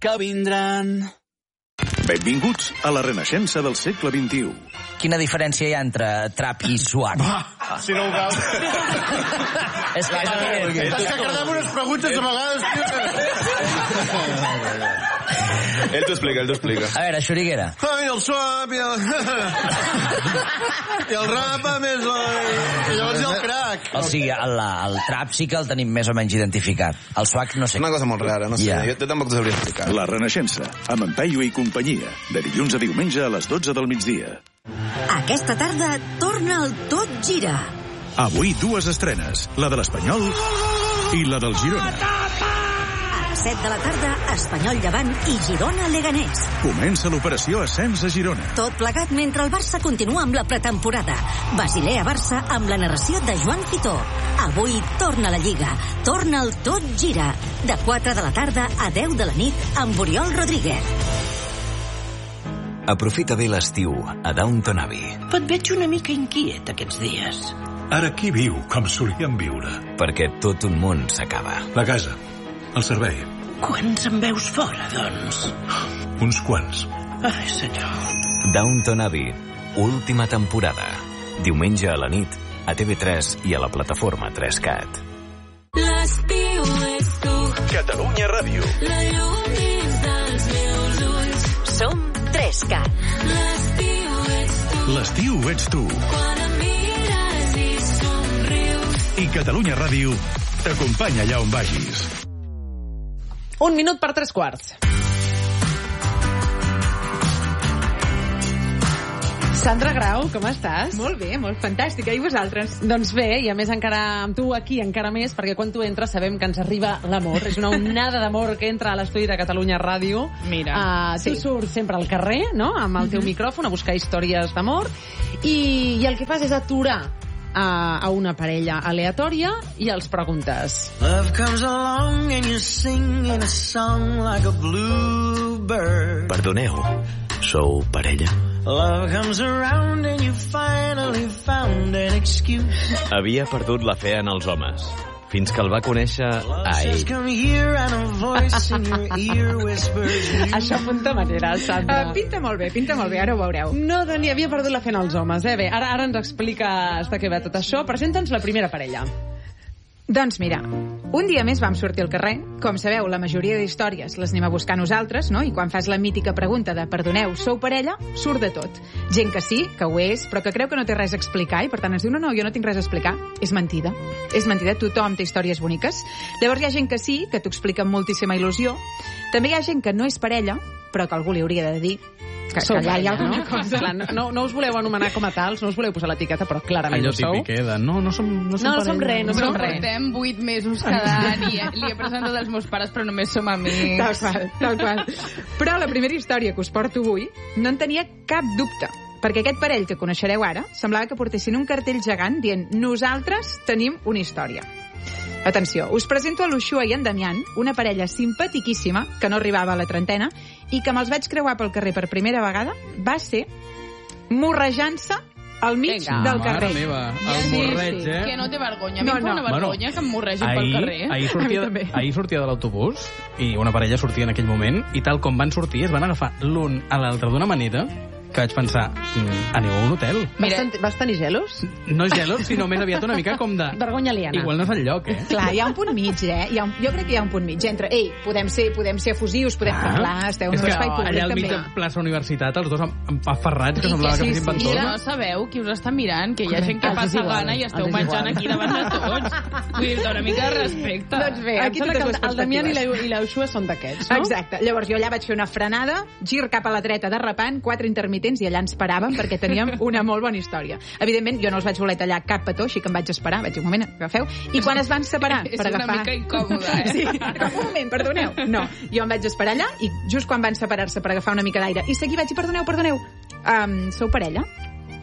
que vindran. Benvinguts a la renaixença del segle XXI. Quina diferència hi ha entre trap i swag? Si no ho veus. És que cardem unes preguntes a vegades, tio. Ell t'ho explica. A veure, Xuriguera. Ai, el swap i el rap, a més, i llavors hi ha el crack. O sigui, el trap sí que el tenim més o menys identificat. El swag no sé. Una cosa molt rara, no sé. Ja. Jo tampoc t'ho sabria explicar. La renaixença, amb en Peyu i companyia, de dilluns a diumenge a les 12 del migdia. Aquesta tarda torna el Tot Gira. Avui dues estrenes, la de l'Espanyol i la del Girona. A les 7 de la tarda, Espanyol Llevant i Girona Leganés. Comença l'operació Ascens a Girona. Tot plegat mentre el Barça continua amb la pretemporada. Basilea-Barça amb la narració de Joan Fitó. Avui torna la Lliga. Torna el Tot Gira. De 4 de la tarda a 10 de la nit amb Oriol Rodríguez. Aprofita bé l'estiu a Downton Abbey. Et veig una mica inquiet aquests dies. Ara qui viu com solíem viure? Perquè tot un món s'acaba. La casa, el servei. Quants en veus fora, doncs? Uns quants. Ai, senyor. Downton Abbey, última temporada. Diumenge a la nit, a TV3 i a la plataforma 3Cat. L'estiu és tu. Catalunya Ràdio. La llum dins dels meus ulls. Som 3Cat. L'estiu ets tu. L'estiu ets tu. Quan em mires i somrius. I Catalunya Ràdio t'acompanya allà on vagis. 1 minut per 3:15. Sandra Grau, com estàs? Molt bé, molt fantàstica. I vosaltres? Doncs bé, i a més encara amb tu aquí encara més, perquè quan tu entres sabem que ens arriba l'amor. És una onada d'amor que entra a l'estudi de Catalunya Ràdio. Mira, tu surts sempre al carrer, no?, amb el teu micròfon a buscar històries d'amor, i el que fas és aturar a una parella aleatòria i els preguntes. Love comes along and you sing in a song like a bluebird. Perdoneu, sou parella? Love comes around and you finally found an excuse. Havia perdut la fe en els homes, fins que el va conèixer a ell. Això apunta manera, Sandra. Pinta molt bé, ara ho veureu. No, Dani, havia perdut la fe en els homes, Bé, ara ens expliques de què va tot això. Presenta'ns la primera parella. Doncs mira, un dia més vam sortir al carrer. Com sabeu, la majoria d'històries les anem a buscar nosaltres, no? I quan fas la mítica pregunta de perdoneu, sou parella, surt de tot. Gent que sí, que ho és, però que creu que no té res a explicar i per tant ens diu, no, jo no tinc res a explicar. És mentida, tothom té històries boniques. Llavors hi ha gent que sí, que t'ho explica amb moltíssima il·lusió. També hi ha gent que no és parella, però que algú li hauria de dir que allà hi ha alguna cosa. Clar, no us voleu anomenar com a tals, no us voleu posar l'etiqueta, però clarament ho sou. Allò típic, de no som res. No portem 8 mesos cada dia. Li he presentat als meus pares, però només som amics. Tal qual. Però la primera història que us porto avui no en tenia cap dubte, perquè aquest parell que coneixereu ara semblava que portessin un cartell gegant dient nosaltres tenim una història. Atenció, us presento a l'Uxua i en Damián, una parella simpatiquíssima que no arribava a la trentena i que me'ls vaig creuar pel carrer per primera vegada va ser morrejant-se al mig del carrer. Mare meva, el morreig, Que no té vergonya. A mi em fa una vergonya que em morregin pel carrer. Ahir sortia de l'autobús i una parella sortia en aquell moment i tal com van sortir es van agafar l'un a l'altre d'una manera que vaig pensar, aneu a un hotel. Vas tenir gelos? No gelos, sinó més aviat una mica com de... Vergonya aliena. Igual no és el lloc, Clar, hi ha un punt mig, jo crec que hi ha un punt mig. Entre, podem ser efusius, podem parlar, esteu en un espai públic també. Allà al mig de plaça Universitat, els dos aferrats, que semblava que fessin ventós. I no sabeu qui us està mirant, que hi ha gent que passa gana i esteu menjant aquí davant de tots. Vull dir, una mica de respecte. Doncs bé, aquí el Damián i l'Uxua són d'aquests, no? Exacte. Llavors jo allà vaig fer una frenada, gir cap a la dreta derrapant, 4 intermitents i allà ens paràvem perquè teníem una molt bona història. Evidentment, jo no els vaig voler tallar cap petó, així que em vaig esperar, vaig dir, un moment, agafeu. I quan es van separar per agafar... És una mica incòmoda, Sí, un moment, perdoneu. No, jo em vaig esperar allà i just quan van separar-se per agafar una mica d'aire i seguir vaig dir, perdoneu, sou parella?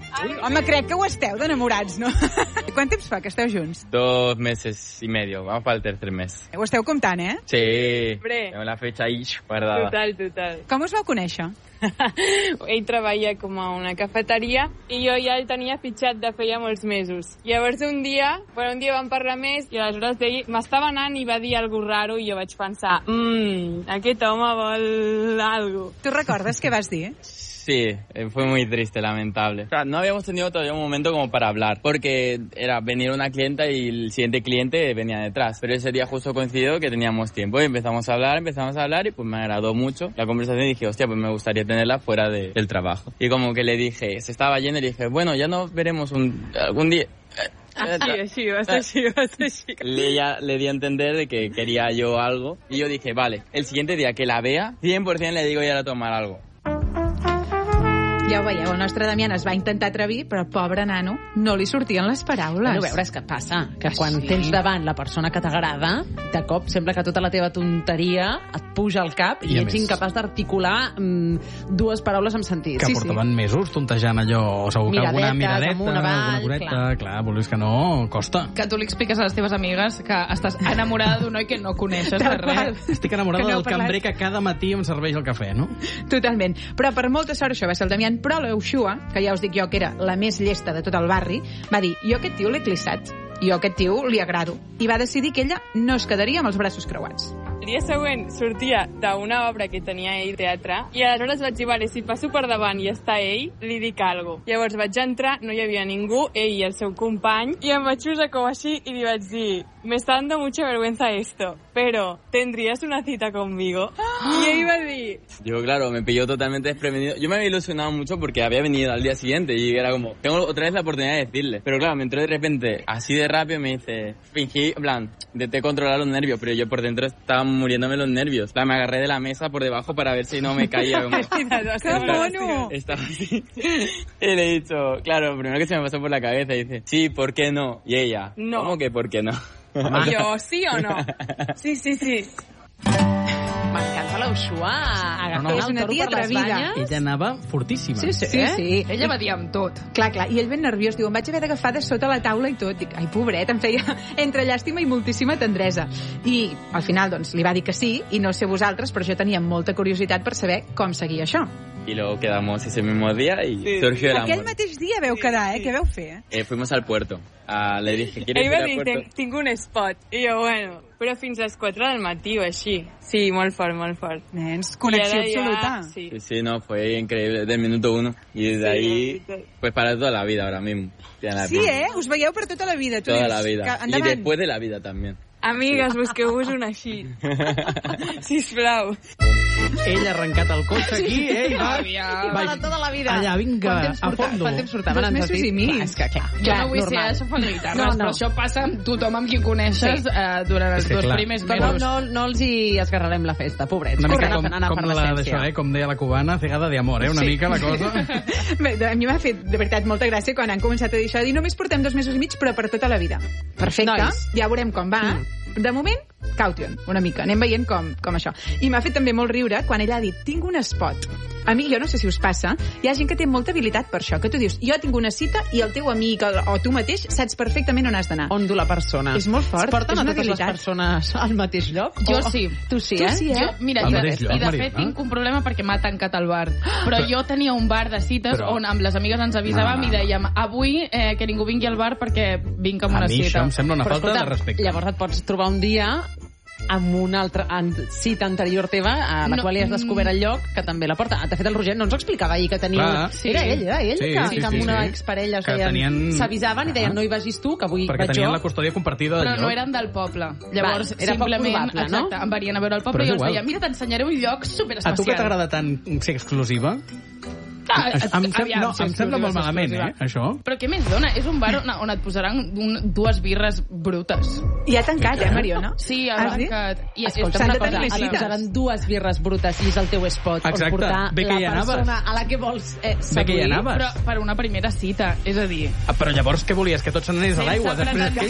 Home, crec que ho esteu d'enamorats, no? Quant temps fa que esteu junts? 2 meses y medio, vamos para el tercer mes. Ho esteu comptant, eh? Sí, Hombre. tengo la fecha ahí guardada. Total. Com us vau conèixer? Ell treballa com a una cafeteria i jo ja el tenia fitxat de feia molts mesos. Llavors un dia vam parlar més i aleshores ell m'estava anant i va dir algo raro i jo vaig pensar, aquest home vol algo. Tu recordes què vas dir? Sí, fue muy triste, lamentable. O sea, no habíamos tenido todavía un momento como para hablar, porque era venir una clienta y el siguiente cliente venía detrás. Pero ese día justo coincidió que teníamos tiempo y empezamos a hablar y pues me agradó mucho la conversación y dije, hostia, pues me gustaría tenerla fuera del trabajo. Y como que le dije, se estaba yendo y le dije, bueno, ya nos veremos algún día. Així. Le di a entender de que quería yo algo y yo dije, vale, el siguiente día que la vea, 100% le digo ir a tomar algo. Ja ho veieu, el nostre Damián es va intentar atrevir, però pobre nano, no li sortien les paraules. Bueno, a veure, és que passa, que quan tens davant la persona que t'agrada, de cop sembla que tota la teva tonteria et puja al cap i ets incapaç d'articular 2 paraules amb sentit. Que portaven mesos tontejant allò, segur que alguna miradeta, alguna coreta, clar, vulguis que no, costa. Que tu li expliques a les teves amigues que estàs enamorada d'un noi que no coneixes de res. Estic enamorada del cambrer que cada matí em serveix el cafè, no? Totalment. Però per molta sort això va ser el Damián, però l'Euxua, que ja us dic jo que era la més llesta de tot el barri, va dir, jo aquest tio l'he clissat, jo aquest tio li agrado, i va decidir que ella no es quedaria amb els braços creuats. El dia següent sortia d'una obra que tenia ell teatre i aleshores vaig dir, vale, si passo per davant i està ell, li dic algo. Llavors vaig entrar, no hi havia ningú, ell i el seu company, i em vaig posar com així i li vaig dir, me está dando mucha vergüenza esto, pero ¿tendrías una cita conmigo? Y ell va dir... Yo, claro, me pilló totalmente desprevenido. Yo me había ilusionado mucho porque había venido al día siguiente y era como, tengo otra vez la oportunidad de decirle. Pero claro, me entró de repente, así de rápido, me dice, fingí, en plan, intenté controlar los nervios, pero yo por dentro estaba muriéndome los nervios. Me agarré de la mesa por debajo para ver si no me caía. Como, ¡qué mono! Estaba así. Y le he dicho, claro, primero que se me pasó por la cabeza, y dice, sí, ¿por qué no? Y ella, no. ¿Cómo que por qué no? Yo, ¿sí o no? Sí. M'encanta l'Euxua. És una tia atrevida. Ella anava fortíssima. Sí. Ella va dir amb tot. Clar, i ell ben nerviós, diu, em vaig haver d'agafar de sota la taula i tot. Dic, ai, pobret, em feia entre llàstima i moltíssima tendresa. I al final, doncs, li va dir que sí, i no sé vosaltres, però jo tenia molta curiositat per saber com seguia això. Y luego quedamos ese mismo día y surgió el amor. Aquell mateix dia veu quedar, Què veu fer? Fuimos al puerto. Le dije, ¿quieres ir al puerto? Tinc un spot. I jo, bueno, però fins a les 4 del matí o així. Sí, molt fort. Nens, connexió absoluta. Sí, no, fue increíble, del minuto 1. Y desde ahí, pues para toda la vida ahora mismo. Sí, us veieu per tota la vida. Tu toda dius, la vida. Y después de la vida también. Amigues, busqueu-vos una així. Sisplau. Ell ha arrencat el cotxe aquí, i va de tota la vida. Allà, vinga, a fondo. Quant temps portaven? 2 mesos i mig. Jo no vull ser això familiar, però això passa amb tothom amb qui coneixes durant els 2 primers mesos. No els hi esgarrarem la festa, pobrets. Una mica com la d'això, com deia la cubana, cegada de amor, una mica la cosa. A mi m'ha fet, de veritat, molta gràcia quan han començat a dir això, només portem 2 mesos i mig, però per tota la vida. Perfecte, ja veurem com va. De moment, caution, una mica. Anem veient com això. I m'ha fet també molt riure quan ella ha dit, tinc un spot. A mi, jo no sé si us passa, hi ha gent que té molta habilitat per això, que tu dius, jo tinc una cita i el teu amic o tu mateix saps perfectament on has d'anar. On du la persona. És molt fort, es porten a totes les persones al mateix lloc? Jo sí. Tu sí, eh? Jo, mira, i de fet tinc un problema perquè m'ha tancat el bar. Però jo tenia un bar de cites on amb les amigues ens avisàvem i dèiem, avui que ningú vingui al bar perquè vinc amb una cita. A mi això em sembla una falta de respecte. Llavors et pots trobar un dia amb una altra cita anterior teva a la qual li has descobert el lloc que també la porta. De fet, el Roger no ens ho explicava ahir que tenia... Era ell que amb una exparella s'avisaven i deien no hi vagis tu, que avui vaig jo. Perquè tenien la custòdia compartida del lloc. Però no eren del poble. Llavors, simplement, exacte, em venien a veure al poble i els deia, mira, t'ensenyaré un lloc superespecial. A tu que t'agrada tant ser exclusiva? Em sembla molt malament, això. Però què més dona? És un bar on et posaran 2 birres brutes. I ha tancat, Mariona? Sí, ha tancat. Escolta, una cosa, et posaran 2 birres brutes i és el teu spot on portar la persona a la que vols seduir. Però per una primera cita, és a dir... Però llavors què volies? Que tot se n'anés a l'aigua?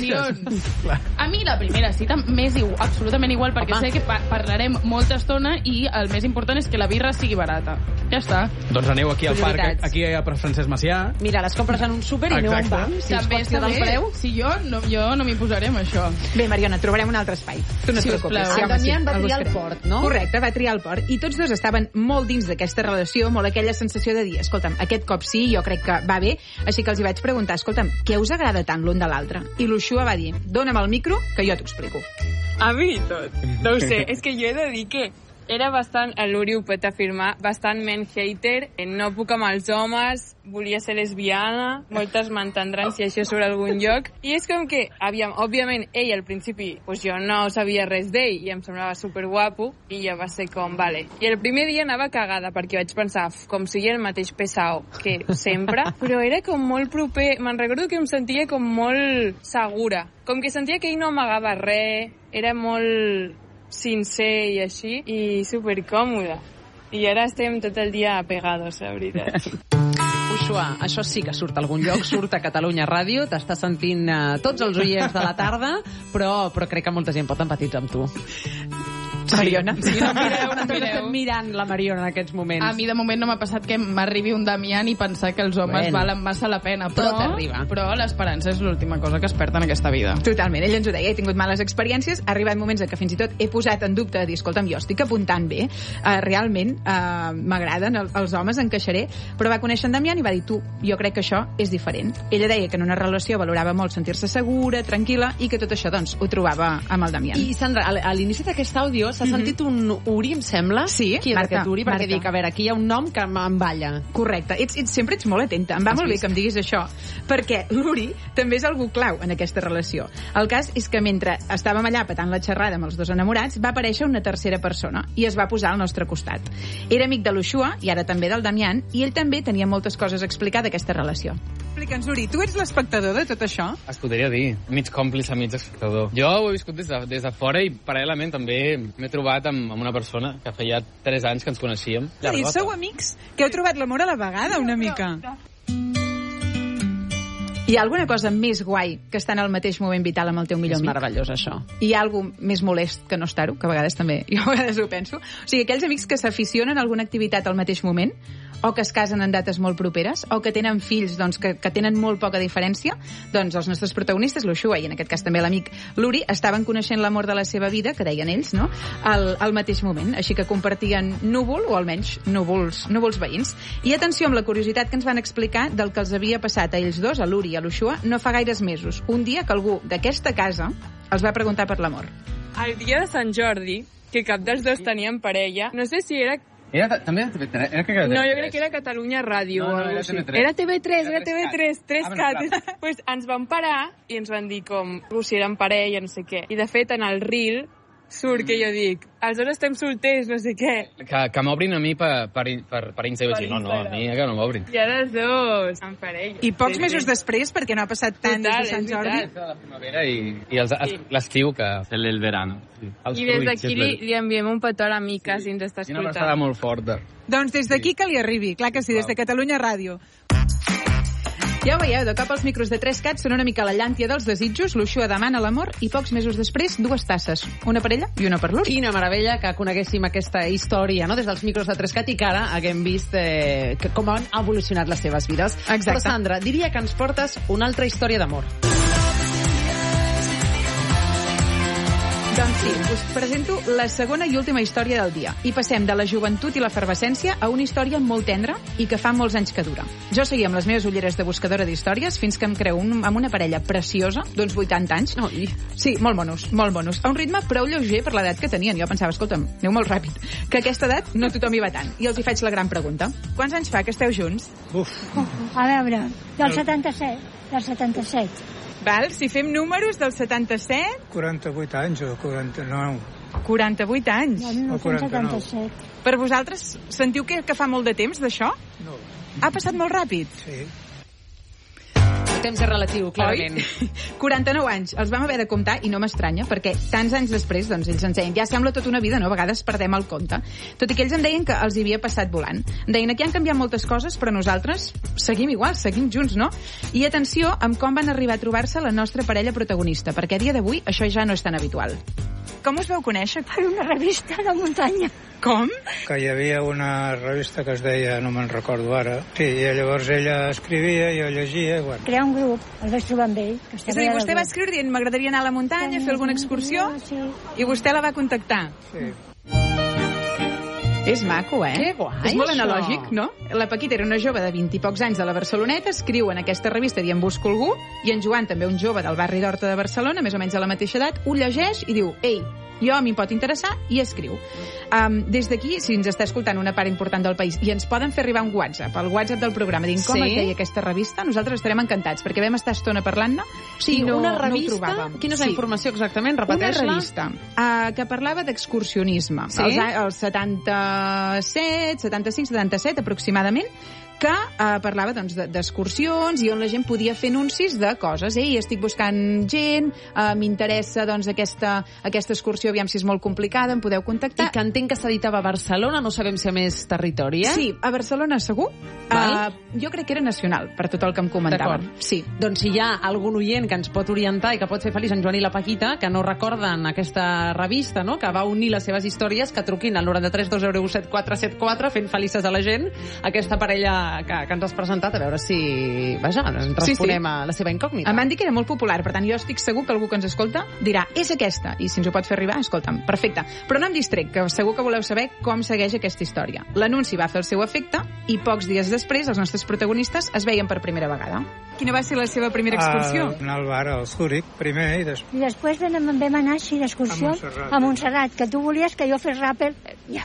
A mi la primera cita m'és absolutament igual, perquè sé que parlarem molta estona i el més important és que la birra sigui barata. Ja està. Doncs aneu aquí al parc, Prioritats. aquí a Francesc Macià. Mira, les compres en un súper i aneu a un banc. Si és També qüestió està del bé. preu. Si jo no m'hi posaré amb això. Bé, Mariona, trobarem un altre espai. Tu no et preocupis. Sisplau. Sí, El home, Damián va el triar el buscarem. port, no? Correcte, va triar el port. I tots dos estaven molt dins d'aquesta relació, molt aquella sensació de dir, escolta'm, aquest cop sí, jo crec que va bé, així que els hi vaig preguntar, escolta'm, què us agrada tant l'un de l'altre? I l'Uxua va dir, dóna'm el micro, que jo t'ho explico. A mi tot. No ho sé, és que jo he de dir que era bastant, l'Uri ho pot afirmar, bastant men hater, no puc amb els homes, volia ser lesbiana, moltes m'entendran si això surt a algun lloc, i és com que, òbviament, ell al principi, pues jo no sabia res d'ell i em semblava superguapo, i ja va ser com, vale. I el primer dia anava cagada, perquè vaig pensar, com sigui el mateix pesao que sempre, però era com molt proper, me'n recordo que em sentia com molt segura, com que sentia que ell no amagava res, era molt sincer i així, i supercòmode. I ara estem tot el dia pegados, la veritat. Uxua, això sí que surt a algun lloc, surt a Catalunya Ràdio, t'està sentint tots els oients de la tarda, però crec que molta gent pot empatitzar amb tu. Mariona? Sí, no mireu, no mireu. Estem mirant la Mariona en aquests moments. A mi de moment no m'ha passat que m'arribi un Damián i pensar que els homes valen massa la pena, però t'arriba. Però l'esperança és l'última cosa que es perd en aquesta vida. Totalment, ell ens ho deia, he tingut males experiències, ha arribat moments en què fins i tot he posat en dubte de dir, escolta'm, jo estic apuntant bé, realment m'agraden els homes, encaixaré, però va conèixer en Damián i va dir, tu, jo crec que això és diferent. Ella deia que en una relació valorava molt sentir-se segura, tranquil·la, i que tot això, doncs, ho trobava amb el Damián. Sí, qui és aquest Uri? Perquè dic, a veure, aquí hi ha un nom que m'emballa. Correcte. Sempre ets molt atenta. Em va molt bé que em diguis això, perquè l'Uri també és algú clau en aquesta relació. El cas és que mentre estàvem allà petant la xerrada amb els dos enamorats, va aparèixer una tercera persona i es va posar al nostre costat. Era amic de l'Uxua i ara també del Damián, i ell també tenia moltes coses a explicar d'aquesta relació. Explica'ns, Uri, tu ets l'espectador de tot això? Es podria dir. Mig còmplice, mig espectador. Jo ho he viscut des de fora i paral·lelament també m'he trobat amb una persona que feia 3 anys que ens coneixíem. I sou amics? Que heu trobat l'amor a la vegada, una mica? Hi ha alguna cosa més guai que estar en el mateix moment vital amb el teu millor amic? És meravellós, això. Hi ha alguna més molest que no estar-ho? Que a vegades també, jo a vegades ho penso. O sigui, aquells amics que s'aficionen a alguna activitat al mateix moment, o que es casen en dates molt properes, o que tenen fills doncs, que tenen molt poca diferència, doncs els nostres protagonistes, l'Uxua i en aquest cas també l'amic l'Uri, estaven coneixent l'amor de la seva vida, que deien ells, no?, al mateix moment. Així que compartien núvol, o almenys núvols veïns. I atenció amb la curiositat que ens van explicar del que els havia passat a ells dos, a l'Uri i a l'Uxua, no fa gaires mesos. Un dia que algú d'aquesta casa els va preguntar per l'amor. El dia de Sant Jordi, que cap dels dos tenien parella, no sé si era... També era TV3? No, jo crec que era Catalunya Ràdio. No, era TV3. Era TV3, 3CAT. Pues ens van parar i ens van dir com si eren parella, no sé què. I de fet, en el reel surt que jo dic, els dos estem solters, no sé què. Que m'obrin a mi per Instagram. No, a mi que no m'obrin. I ara els dos en parella. I pocs mesos després, perquè no ha passat tant des de Sant Jordi. La primavera i l'estiu, que és el verano. I des d'aquí li enviem un petó a l'amica si ens està escoltant. Una abraçada molt forta. Doncs des d'aquí que li arribi, clar que sí, des de Catalunya Ràdio. Ja ho veieu, de cop els micros de 3CAT són una mica la llàntia dels desitjos, l'Uxua demana l'amor i pocs mesos després 2 tasses, una per ella i una per l'Uri. Quina meravella que coneguéssim aquesta història, no?, des dels micros de 3CAT i que ara haguem vist com han evolucionat les seves vides. Exacte. Però Sandra, diria que ens portes una altra història d'amor. Doncs sí, us presento la segona i última història del dia. I passem de la joventut i l'efervescència a una història molt tendra i que fa molts anys que dura. Jo seguia amb les meves ulleres de buscadora d'històries fins que em creu amb una parella preciosa d'uns 80 anys. Sí, molt monos. A un ritme prou lleuger per l'edat que tenien. Jo pensava, escolta'm, aneu molt ràpid, que a aquesta edat no tothom hi va tant. I els hi faig la gran pregunta. Quants anys fa que esteu junts? A veure, del 77. Val, si fem números del 77... 48 anys o 49. 48 anys. No, 77. Per vosaltres, sentiu que fa molt de temps d'això? No. Ha passat molt ràpid? Sí. El temps és relatiu, clarament. 49 anys. Els vam haver de comptar i no m'estranya, perquè tants anys després, doncs, ells ens deien, ja sembla tota una vida, no? A vegades perdem el compte. Tot i que ells em deien que els hi havia passat volant. Em deien, aquí han canviat moltes coses, però nosaltres seguim igual, seguim junts, no? I atenció amb com van arribar a trobar-se la nostra parella protagonista, perquè a dia d'avui això ja no és tan habitual. com us veu conèixer? Per una revista de muntanya. Com? Que hi havia una revista que es deia, no me'n recordo ara, sí, i llavors ella escrivia, jo llegia, i bueno. Crear un grup, el vaig trobar amb ell. És a dir, vostè va escriure dient m'agradaria anar a la muntanya, fer alguna excursió, i vostè la va contactar. Sí. És maco, Que guai, és molt això. analògic, no? La Paquita era una jove de 20 i pocs anys de la Barceloneta, escriu en aquesta revista dient busco algú, i en Joan, també un jove del barri d'Horta de Barcelona, més o menys a la mateixa edat, ho llegeix i diu, ei, jo a mi em pot interessar, i escriu. Des d'aquí, si ens està escoltant una part important del país, i ens poden fer arribar un WhatsApp, el WhatsApp del programa, dient com es deia aquesta revista, nosaltres estarem encantats, perquè vam estar estona parlant-ne Sí, i no, una revista, no ho trobàvem. Quina és la informació exactament? Repeteix-la. Una revista que parlava d'excursionisme. Sí? Els 77, 75, 77 aproximadament, que parlava doncs, d'excursions i on la gent podia fer anuncis de coses. Ei, estic buscant gent, m'interessa doncs, aquesta excursió, aviam si és molt complicada, em podeu contactar. I que entenc que s'editava a Barcelona, no sabem si a més territori, Sí, a Barcelona segur. Jo crec que era nacional, per tot el que em comentaven. Sí. Doncs si hi ha algun oient que ens pot orientar i que pot fer feliç en Joan i la Paquita, que no recorden aquesta revista, no?, que va unir les seves històries, que truquin al 93 201 7474 fent felices a la gent, aquesta parella que ens has presentat, a veure si, vaja, ens responem a la seva incògnita. Em van dir que era molt popular, per tant, jo estic segur que algú que ens escolta dirà, és aquesta, i si ens ho pot fer arribar, escolta'm, perfecte. Però no em distrec, que segur que voleu saber com segueix aquesta història. L'anunci va fer el seu efecte i pocs dies després els nostres protagonistes es veien per primera vegada. Quina va ser la seva primera excursió? Anar al bar, al Zúrich, primer, i després... I després vam anar així d'excursió a Montserrat, que tu volies que jo fes ràpel. Ja,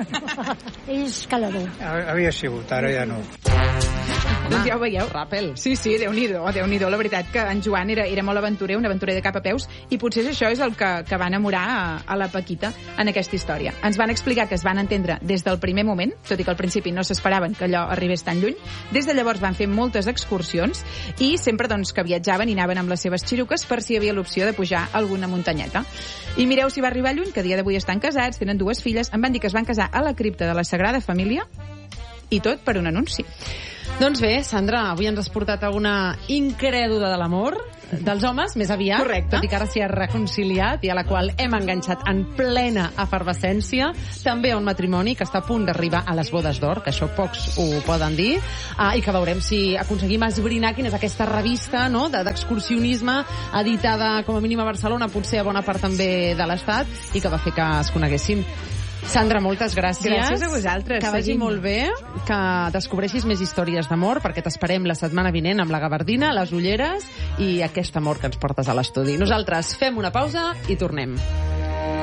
és escalador. Havia sigut, ara ja no. Doncs ja ho veieu. Ràpel. Sí, Déu-n'hi-do, Déu-n'hi-do. La veritat que en Joan era molt aventurer, un aventurer de cap a peus, i potser això és el que va enamorar a la Paquita en aquesta història. Ens van explicar que es van entendre des del primer moment, tot i que al principi no s'esperaven que allò arribés tan lluny. Des de llavors van fer moltes excursions i sempre doncs, que viatjaven i anaven amb les seves xiruques per si hi havia l'opció de pujar a alguna muntanyeta. I mireu si va arribar lluny, que a dia d'avui estan casats, tenen 2 filles, em van dir que es van casar a la cripta de la Sagrada Família i tot per un anunci. Doncs bé, Sandra, avui ens has portat a una incrèdula de l'amor dels homes, més aviat. Correcte. Tot i que ara s'hi ha reconciliat i a la qual hem enganxat en plena efervescència. També a un matrimoni que està a punt d'arribar a les bodes d'or, que això pocs ho poden dir, i que veurem si aconseguim esbrinar quina és aquesta revista, no?, d'excursionisme editada com a mínim a Barcelona, potser a bona part també de l'Estat, i que va fer que es coneguessin. Sandra, moltes gràcies. Gràcies a vosaltres. Que vagi molt bé, que descobreixis més històries d'amor, perquè t'esperem la setmana vinent amb la gabardina, les ulleres i aquest amor que ens portes a l'estudi. Nosaltres fem una pausa i tornem.